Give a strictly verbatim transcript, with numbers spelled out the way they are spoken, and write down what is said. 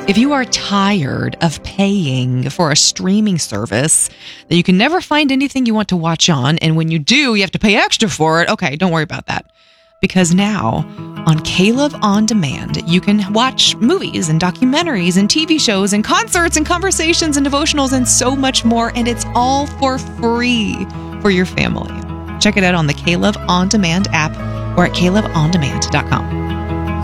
If you are tired of paying for a streaming service that you can never find anything you want to watch on, and when you do, you have to pay extra for it, okay, don't worry about that. Because now, on Caleb On Demand, you can watch movies and documentaries and T V shows and concerts and conversations and devotionals and so much more, and it's all for free for your family. Check it out on the Caleb On Demand app or at caleb on demand dot com.